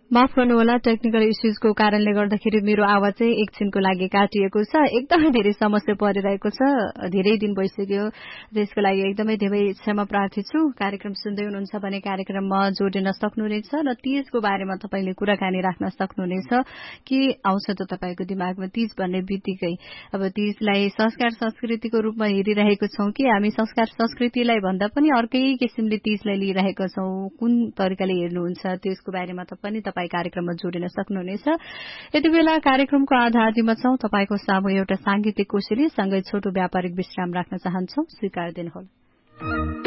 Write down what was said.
माफ गर्नुहोला, टेक्निकल इस्युजको कारणले गर्दाखेरि मेरो आवाज चाहिँ एकछिनको लागि काटिएको छ। एकदमै धेरै समस्या परिरहेको छ, धेरै दिन भइसक्यो। त्यसको लागि एकदमै धेरै क्षमा प्रार्थी छु। कार्यक्रम सुन्दै हुनुहुन्छ भने कार्यक्रममा जोडिन सक्नुहुनेछ र तीजको बारेमा तपाईले कुराकानी राख्न सक्नुहुनेछ। के आउँछ त तपाईको दिमागमा तीज भन्ने बित्तिकै? अब तीजलाई संस्कार संस्कृतिको रूपमा हेरिरहेको छौं कि हामी संस्कार संस्कृतिलाई भन्दा पनि अर्कै किसिमले तीजलाई लिइरहेका छौं? कुन तरिकाले हेर्नुहुन्छ त्यसको बारेमा पनि तपाई कार्यक्रममा जोडिन सक्नुहुनेछ। यति बेला कार्यक्रमको आधा आधीमा छौं। तपाईको सामु एउटा सांगीतिक कोसेली सँगै छोटो व्यापारिक विश्राम राख्न चाहन्छौ, स्वीकार दिनुहोला।